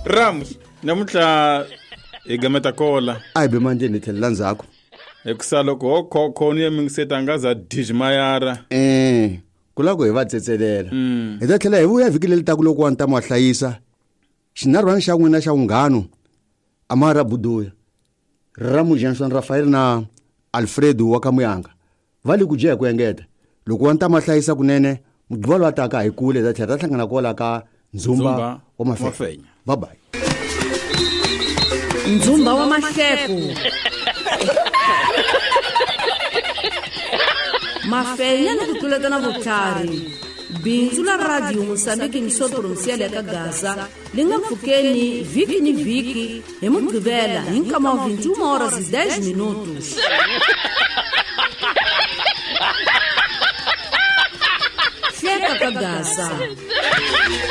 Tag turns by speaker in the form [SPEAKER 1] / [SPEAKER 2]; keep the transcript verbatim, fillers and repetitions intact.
[SPEAKER 1] Ramos, namuhla igameta kola.
[SPEAKER 2] Ayi be manje nithela nzakho.
[SPEAKER 1] Ekusalo ko khona yemingiseta ngaza dijmayara.
[SPEAKER 2] Eh, kulako hi va tsetselela. Hi ta tlhela hi vuya vhiki leri taku loko wa nta mahlayisa. Xinarwana xa n'wina xa unghano. Amara Buduya. Ramu Jenson Rafael na Alfredo wa Kamuyanga. Vali ku je ku engeta. Loko wa nta mahlayisa kunene, mudvalo ataka hi kule ta tlhela hlangana kola ka Nzumba wa Mafenya. Bye bye.
[SPEAKER 3] Nzumba wa Masheko. Mafenya na kutuleta na vutlhari. Bindzu la radio Mosambiki ni so provincial ya Gaza linga mfukeni viki ni viki hi Mugqivela hi nkama wa vinte e uma horas e dez minutos. Hleka ka Gaza.